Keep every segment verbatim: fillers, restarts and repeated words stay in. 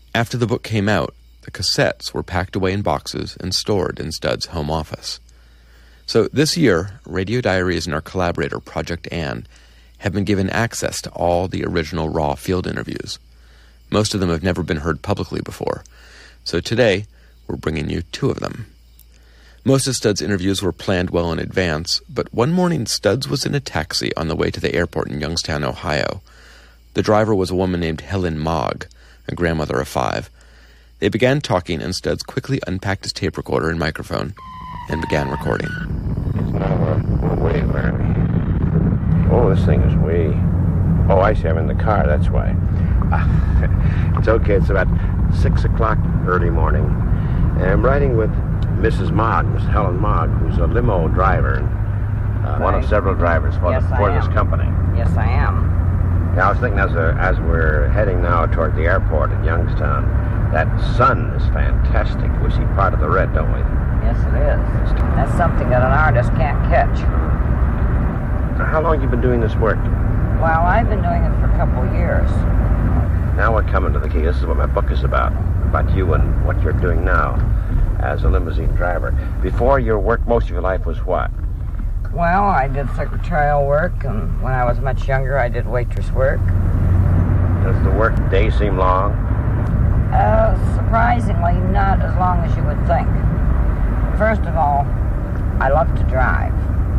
After the book came out, the cassettes were packed away in boxes and stored in Stud's home office. So this year, Radio Diaries and our collaborator, Project Ann, have been given access to all the original raw field interviews. Most of them have never been heard publicly before, so today we're bringing you two of them. Most of Stud's interviews were planned well in advance, but one morning Studs was in a taxi on the way to the airport in Youngstown, Ohio. The driver was a woman named Helen Mogg, a grandmother of five. They began talking, and Studs quickly unpacked his tape recorder and microphone and began recording. It's now uh, way, Larry. Oh, this thing is way... Oh, I see, I'm in the car, that's why. Uh, it's okay, it's about six o'clock early morning, and I'm riding with Missus Mogg, Miss Helen Mogg, who's a limo driver, uh, right. One of several drivers for, yes, the, for this company. Yes, I am. Now, I was thinking as, a, as we're heading now toward the airport in Youngstown, that sun is fantastic. We see part of the red, don't we? Yes, it is. That's something that an artist can't catch. How long have you been doing this work? Well, I've been doing it for a couple of years. Now we're coming to the key. This is what my book is about, about you and what you're doing now as a limousine driver. Before your work, most of your life was what? Well, I did secretarial work, and when I was much younger, I did waitress work. Does the work day seem long? Uh, surprisingly, not as long as you would think. First of all, I love to drive.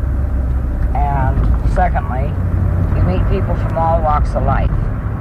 And secondly, you meet people from all walks of life.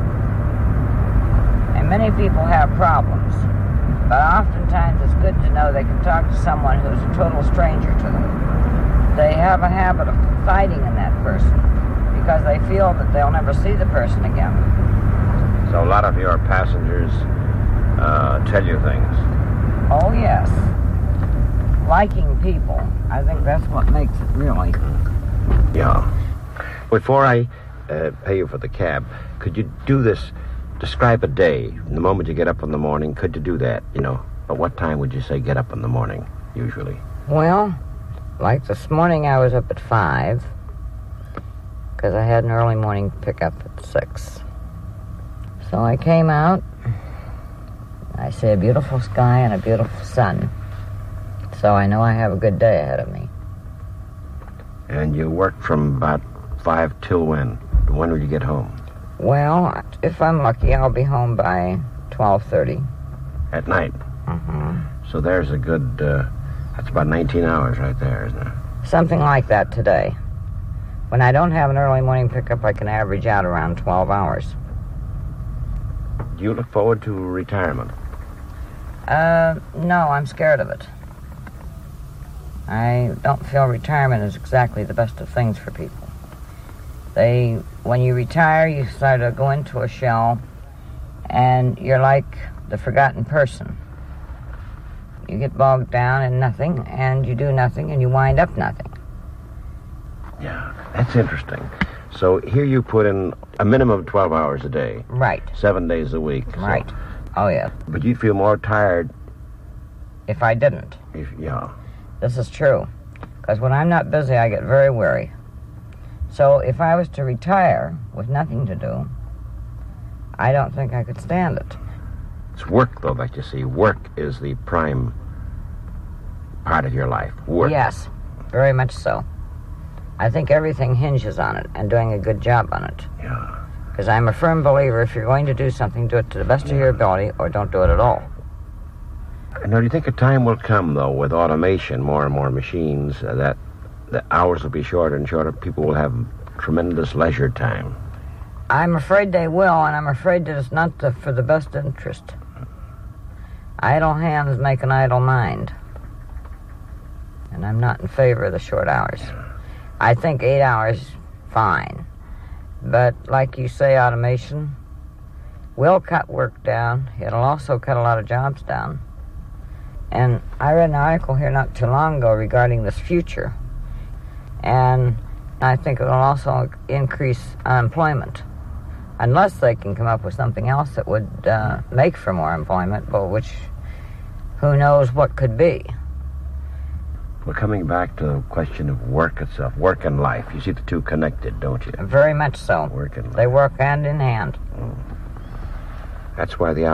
And many people have problems, but oftentimes it's good to know they can talk to someone who's a total stranger to them. They have a habit of confiding in that person because they feel that they'll never see the person again. So a lot of your passengers uh, tell you things? Oh, yes. Liking people, I think that's what makes it really. Yeah. Before I uh, pay you for the cab, could you do this, describe a day, from the moment you get up in the morning, could you do that, you know? At what time would you say get up in the morning, usually? Well, like this morning I was up at five, because I had an early morning pickup at six. So I came out, I see a beautiful sky and a beautiful sun, so I know I have a good day ahead of me. And you work from about five till when? When will you get home? Well, if I'm lucky, I'll be home by twelve thirty. At night? Mm-hmm. So there's a good, uh, that's about nineteen hours right there, isn't it? Something like that today. When I don't have an early morning pickup, I can average out around twelve hours. Do you look forward to retirement? Uh, no, I'm scared of it. I don't feel retirement is exactly the best of things for people. They, when you retire, you sort of go into a shell, and you're like the forgotten person. You get bogged down in nothing, and you do nothing, and you wind up nothing. Yeah, that's interesting. So here you put in a minimum of twelve hours a day. Right. Seven days a week. So. Right. Oh, yeah. But you'd feel more tired if I didn't. If, yeah. This is true. Because when I'm not busy, I get very weary. So if I was to retire with nothing to do, I don't think I could stand it. It's work, though, that you see. Work is the prime part of your life. Work. Yes, very much so. I think everything hinges on it and doing a good job on it. Yeah. Because I'm a firm believer, if you're going to do something, do it to the best yeah. of your ability or don't do it at all. Now, do you think a time will come, though, with automation, more and more machines, uh, that the hours will be shorter and shorter, people will have tremendous leisure time? I'm afraid they will, and I'm afraid that it's not the, for the best interest. Idle hands make an idle mind. And I'm not in favor of the short hours. I think eight hours, fine. But like you say, automation will cut work down. It'll also cut a lot of jobs down. And I read an article here not too long ago regarding this future. And I think it'll also increase unemployment. Unless they can come up with something else that would uh, make for more employment, but which, who knows what could be. We're coming back to the question of work itself, work and life. You see the two connected, don't you? Very much so. Work and life. They work hand in hand. Mm. That's why the